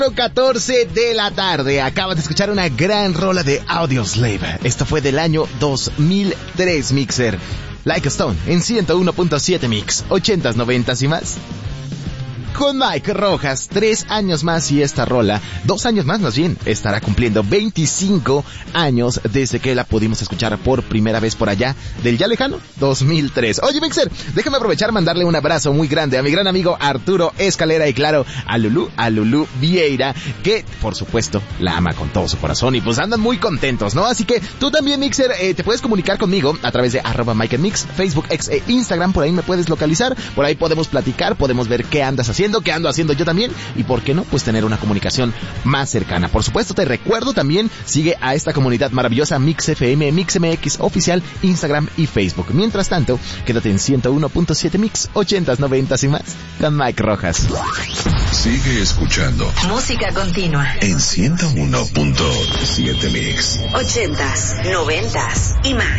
14 de la tarde. Acabas de escuchar una gran rola de Audioslave. Esto fue del año 2003, Mixer. Like a Stone en 101.7 Mix, 80s, 90s y más. Con Mike Rojas, 3 años más y esta rola, 2 años más bien, estará cumpliendo 25 años desde que la pudimos escuchar por primera vez por allá del ya lejano 2003. Oye, Mixer, déjame aprovechar mandarle un abrazo muy grande a mi gran amigo Arturo Escalera y claro, a Lulú Vieira, que por supuesto la ama con todo su corazón y pues andan muy contentos, ¿no? Así que tú también, Mixer, te puedes comunicar conmigo a través de @MikeandMix, Facebook, X e Instagram, por ahí me puedes localizar, por ahí podemos platicar, podemos ver qué andas haciendo, qué ando haciendo yo también y por qué no, pues tener una comunicación más cercana. Por supuesto, te recuerdo también, sigue a esta comunidad maravillosa Mix FM, Mix MX oficial, Instagram y Facebook. Mientras tanto, quédate en 101.7 Mix, 80s, 90s y más, con Mike Rojas. Sigue escuchando música continua en 101.7 Mix, 80s, 90s y más.